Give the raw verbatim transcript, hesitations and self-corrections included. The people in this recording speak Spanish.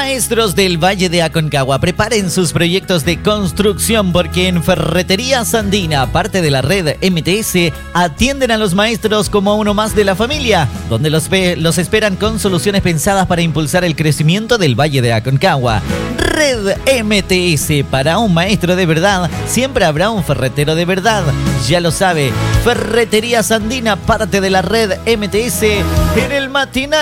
Maestros del Valle de Aconcagua, preparen sus proyectos de construcción porque en Ferreterías Andina, parte de la red M T S, atienden a los maestros como a uno más de la familia, donde los, los esperan con soluciones pensadas para impulsar el crecimiento del Valle de Aconcagua. Red M T S, para un maestro de verdad, siempre habrá un ferretero de verdad. Ya lo sabe, Ferreterías Andina, parte de la red M T S, en el matinal.